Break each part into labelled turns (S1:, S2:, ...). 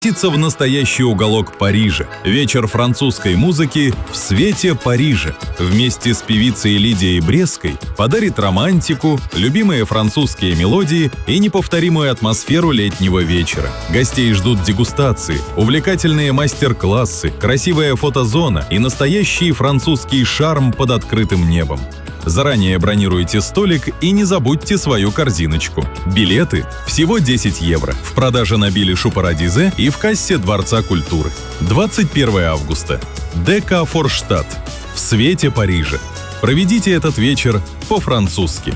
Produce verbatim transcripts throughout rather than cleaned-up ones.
S1: в настоящий уголок Парижа. Вечер французской музыки в свете Парижа. Вместе с певицей Лидией Брестской подарит романтику, любимые французские мелодии и неповторимую атмосферу летнего вечера. Гостей ждут дегустации, увлекательные мастер-классы, красивая фотозона и настоящий французский шарм под открытым небом. Заранее бронируйте столик и не забудьте свою корзиночку. Билеты всего десять евро. В продаже на Билли Шупарадизе и в кассе Дворца культуры. двадцать первого августа. ДК Форштадт. В свете Парижа. Проведите этот вечер по-французски.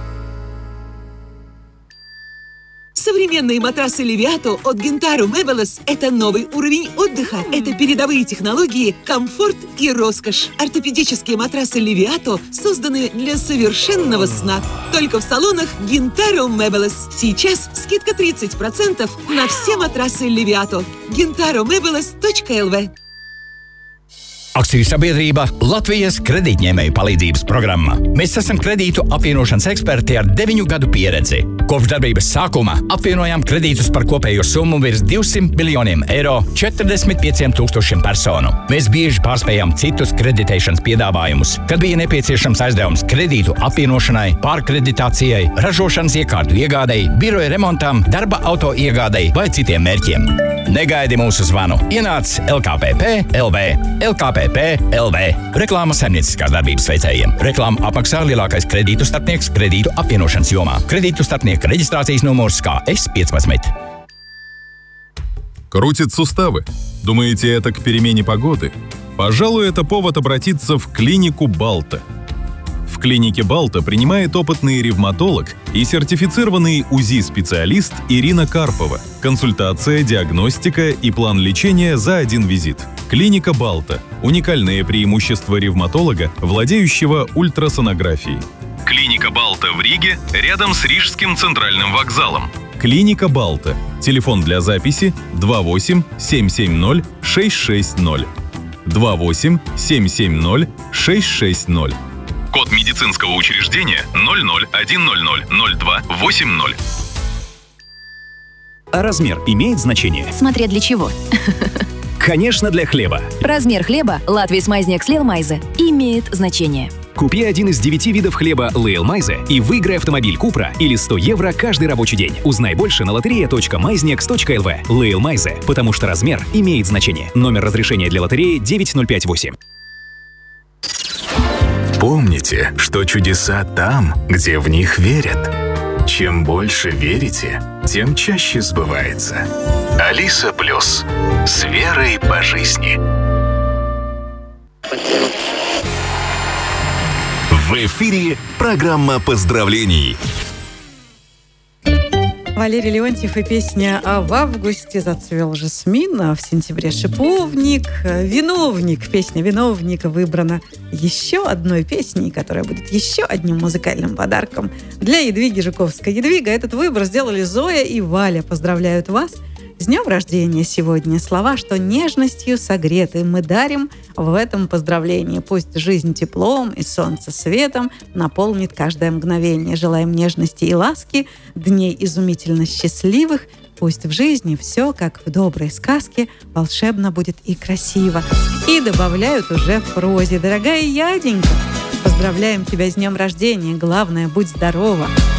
S2: Современные матрасы Leviato от Gentaro Meubles – это новый уровень отдыха. Это передовые технологии, комфорт и роскошь. Ортопедические матрасы Leviato созданы для совершенного сна. Только в салонах Gentaro Meubles. Сейчас скидка тридцать процентов на все матрасы Leviato. gentaro meubles точка эл ви.
S3: Akciju sabiedrība Latvijas kredītņēmēju palīdzības programma. Mēs esam kredītu apvienošanas eksperti ar deviņu gadu pieredzi. Kopš darbības sākuma apvienojām kredītus par kopējo summu virs divsimt miljoniem eiro četrdesmit pieciem tūkstošiem personu. Mēs bieži pārspējām citus kreditēšanas piedāvājumus, kad bija nepieciešams aizdevums kredītu apvienošanai, pārkreditācijai, ražošanas iekārtu iegādei, biroja remontam, darba auto iegādei vai citiem mērķiem. Negaidi mūsu zvanu. Ienāc L K P P L V. L K P P L V. Reklāma saimnieciskās darbības veicējiem. Reklāmu apmaksā lielākais kredītu starpnieks kredītu apvienošanas jomā. Kredītu starpnieka reģistrācijas numurs K S пятнадцать.
S1: Крутит суставы? Думаете, это к перемене погоды? Пожалуй, это повод обратиться в клинику Балта. В клинике Балта принимает опытный ревматолог и сертифицированный УЗИ-специалист Ирина Карпова. Консультация, диагностика и план лечения за один визит. Клиника Балта. Уникальные преимущества ревматолога, владеющего ультрасонографией. Клиника Балта в Риге, рядом с Рижским центральным вокзалом. Клиника Балта. Телефон для записи два восемь семь семь ноль шесть шесть ноль. два восемь семь семь ноль шесть шесть ноль. Код медицинского учреждения ноль ноль один ноль ноль ноль два восемь ноль.
S4: А размер имеет значение?
S5: Смотря для чего.
S4: Конечно, для хлеба.
S5: Размер хлеба Латвийс Майзниeks Lielmaize имеет значение.
S4: Купи один из девяти видов хлеба Lielmaize и выиграй автомобиль Купра или сто евро каждый рабочий день. Узнай больше на лотерея точка майзниекс точка эл ви. Lielmaize, потому что размер имеет значение. Номер разрешения для лотереи девять ноль пять восемь.
S6: Помните, что чудеса там, где в них верят. Чем больше верите, тем чаще сбывается. Алиса Плюс. С верой по жизни.
S7: В эфире программа поздравлений.
S8: Валерий Леонтьев и песня «А в августе зацвел жасмин», а в сентябре шиповник, «Виновник». Песня «Виновник» выбрана еще одной песней, которая будет еще одним музыкальным подарком для Едвиги Жуковской. Едвига, этот выбор сделали Зоя и Валя. Поздравляют вас с днем рождения сегодня. Слова, что нежностью согреты, мы дарим в этом поздравлении. Пусть жизнь теплом и солнце светом наполнит каждое мгновение. Желаем нежности и ласки, дней изумительно счастливых. Пусть в жизни все, как в доброй сказке, волшебно будет и красиво. И добавляют уже в прозе: дорогая Яденька, поздравляем тебя с днем рождения. Главное, будь здорова.